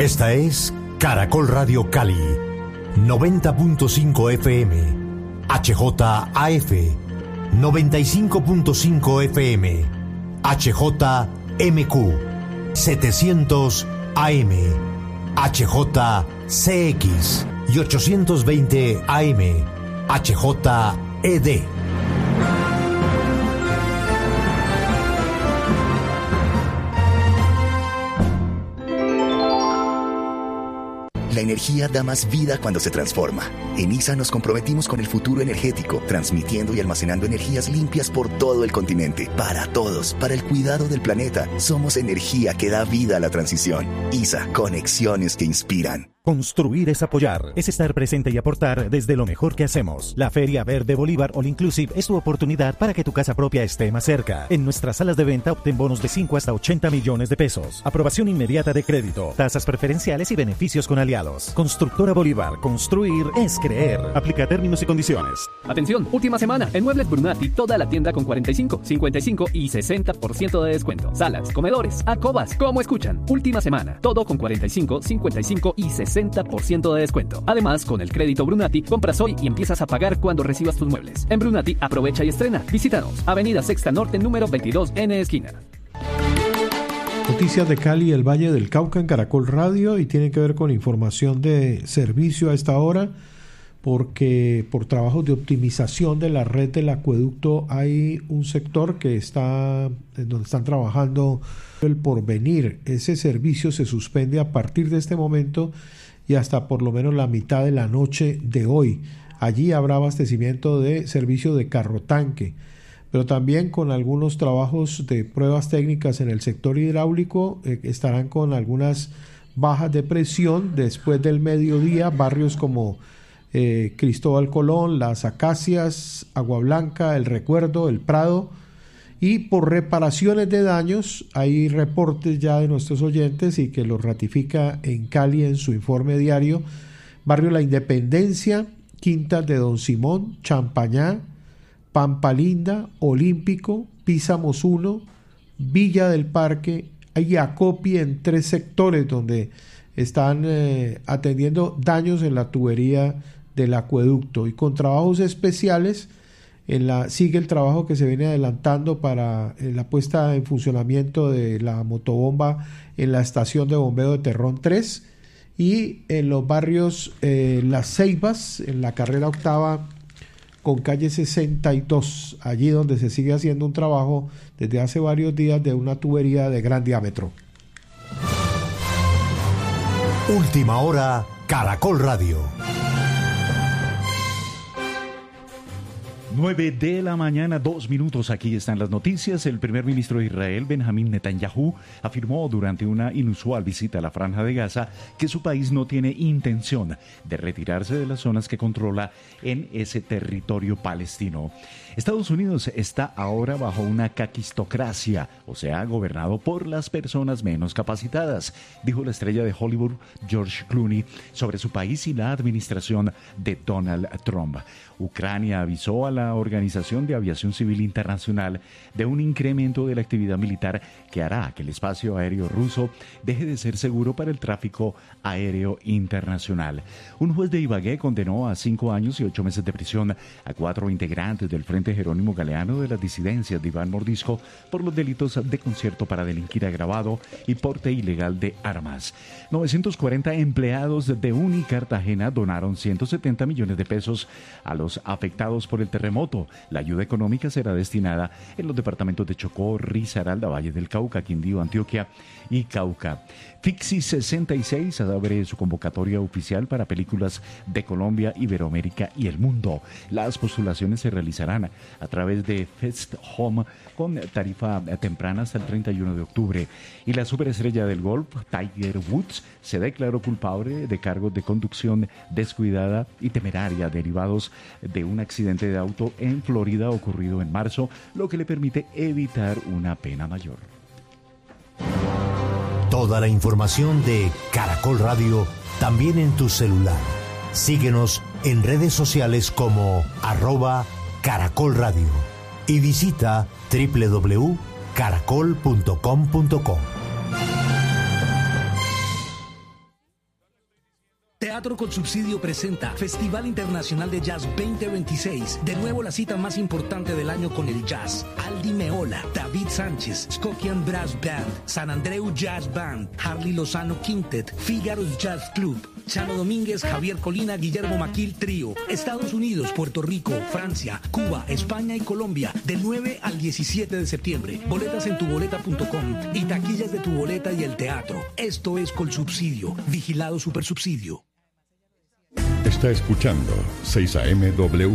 Esta es Caracol Radio Cali, 90.5 FM, HJAF, 95.5 FM, HJMQ, 700 AM, HJCX y 820 AM, HJED. La energía da más vida cuando se transforma. En ISA nos comprometimos con el futuro energético, transmitiendo y almacenando energías limpias por todo el continente. Para todos, para el cuidado del planeta, somos energía que da vida a la transición. ISA, conexiones que inspiran. Construir es apoyar, es estar presente y aportar desde lo mejor que hacemos. La Feria Verde Bolívar All Inclusive es tu oportunidad para que tu casa propia esté más cerca. En nuestras salas de venta obtén bonos de 5 hasta 80 millones de pesos. Aprobación inmediata de crédito, tasas preferenciales y beneficios con aliados. Constructora Bolívar, construir es creer. Aplica términos y condiciones. Atención, última semana. En Muebles Brunati, toda la tienda con 45, 55 y 60% de descuento. Salas, comedores, alcobas, como escuchan. Última semana, todo con 45, 55 y 60% de descuento. Además, con el crédito Brunati, compras hoy y empiezas a pagar cuando recibas tus muebles. En Brunati, aprovecha y estrena. Visítanos. Avenida Sexta Norte, número 22, N esquina. Noticias de Cali y el Valle del Cauca en Caracol Radio, y tiene que ver con información de servicio a esta hora, porque por trabajos de optimización de la red del acueducto hay un sector que está donde están trabajando el Porvenir. Ese servicio se suspende a partir de este momento y hasta por lo menos la mitad de la noche de hoy. Allí habrá abastecimiento de servicio de carro tanque, pero también con algunos trabajos de pruebas técnicas en el sector hidráulico. Estarán con algunas bajas de presión después del mediodía, barrios como Cristóbal Colón, Las Acacias, Agua Blanca, El Recuerdo, El Prado. Y por reparaciones de daños, hay reportes ya de nuestros oyentes y que lo ratifica en Cali en su informe diario: barrio La Independencia, Quintas de Don Simón, Champañá, Pampa Linda, Olímpico, Písamos 1, Villa del Parque y Acopi, en 3 sectores donde están atendiendo daños en la tubería del acueducto, y con trabajos especiales. Sigue el trabajo que se viene adelantando para la puesta en funcionamiento de la motobomba en la estación de bombeo de Terrón 3, y en los barrios Las Ceibas, en la carrera octava con calle 62, allí donde se sigue haciendo un trabajo desde hace varios días de una tubería de gran diámetro. Última hora, Caracol Radio. 9 de la mañana, 2 minutos. Aquí están las noticias. El primer ministro de Israel, Benjamín Netanyahu, afirmó durante una inusual visita a la Franja de Gaza que su país no tiene intención de retirarse de las zonas que controla en ese territorio palestino. Estados Unidos está ahora bajo una caquistocracia, o sea, gobernado por las personas menos capacitadas, dijo la estrella de Hollywood George Clooney sobre su país y la administración de Donald Trump. Ucrania avisó a la Organización de Aviación Civil Internacional de un incremento de la actividad militar que hará que el espacio aéreo ruso deje de ser seguro para el tráfico aéreo internacional. Un juez de Ibagué condenó a 5 años y 8 meses de prisión a 4 integrantes del Frente Jerónimo Galeano de las disidencias de Iván Mordisco por los delitos de concierto para delinquir agravado y porte ilegal de armas. 940 empleados de Unicartagena donaron 170 millones de pesos a los afectados por el terremoto. La ayuda económica será destinada en los departamentos de Chocó, Risaralda, Valle del Cauca, Quindío, Antioquia y Cauca. Fixi 66 abre su convocatoria oficial para películas de Colombia, Iberoamérica y el mundo. Las postulaciones se realizarán a través de Fest Home con tarifa temprana hasta el 31 de octubre. Y la superestrella del golf, Tiger Woods, se declaró culpable de cargos de conducción descuidada y temeraria derivados de un accidente de auto en Florida ocurrido en marzo, lo que le permite evitar una pena mayor. Toda la información de Caracol Radio también en tu celular. Síguenos en redes sociales como @Caracol Radio y visita www.caracol.com.co. Teatro Colsubsidio presenta Festival Internacional de Jazz 2026. De nuevo la cita más importante del año con el jazz. Aldi Meola, David Sánchez, Skokian Brass Band, San Andreu Jazz Band, Harley Lozano Quintet, Figaro's Jazz Club, Chano Domínguez, Javier Colina, Guillermo Maquil Trío. Estados Unidos, Puerto Rico, Francia, Cuba, España y Colombia. Del 9 al 17 de septiembre. Boletas en tuboleta.com y taquillas de Tu Boleta y el teatro. Esto es Colsubsidio. Vigilado Supersubsidio. Está escuchando 6 AM W.